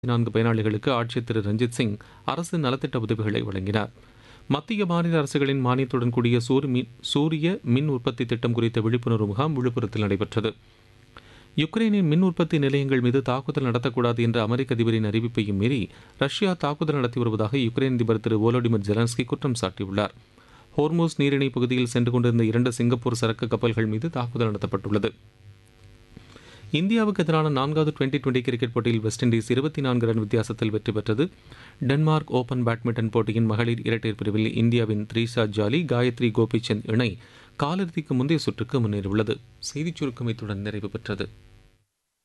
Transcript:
4 பயனாளிகளுக்கு ஆட்சியர் திரு ரஞ்சித் சிங் அரசு நலத்திட்ட உதவிகளை வழங்கினார். மத்திய மாநில அரசுகளின் மானியத்துடன் கூடிய சூரிய மின் உற்பத்தி திட்டம் குறித்த விழிப்புணர்வு முகாம் விழுப்புரத்தில் நடைபெற்றது. யுக்ரைனின் மின் உற்பத்தி நிலையங்கள் மீது தாக்குதல் நடத்தக்கூடாது என்ற அமெரிக்க அதிபரின் அறிவிப்பையும் மீறி ரஷ்யா தாக்குதல் நடத்தி வருவதாக யுக்ரைன் அதிபர் திரு வோலோடிமிர் ஜெலன்ஸ்கி குற்றம் சாட்டியுள்ளார். ஹோர்மூஸ் நீரிணை பகுதியில் சென்று கொண்டிருந்த 2 சிங்கப்பூர் சரக்கு கப்பல்கள் மீது தாக்குதல் நடத்தப்பட்டுள்ளது. இந்தியாவுக்கு எதிரான 4வது டுவெண்டி கிரிக்கெட் போட்டியில் வெஸ்ட் இண்டீஸ் 24 ரன் வித்தியாசத்தில் வெற்றி பெற்றது. டென்மார்க் ஓபன் பேட்மிண்டன் போட்டியின் மகளிர் இரட்டையர் பிரிவில் இந்தியாவின் த்ரீஷா ஜாலி, காயத்ரி கோபிச்சந்த் இணை காலிறுதிக்கு முந்தைய சுற்றுக்கு முன்னேறியுள்ளது. செய்திச் சுருக்கம் இத்துடன் நிறைவு பெற்றது.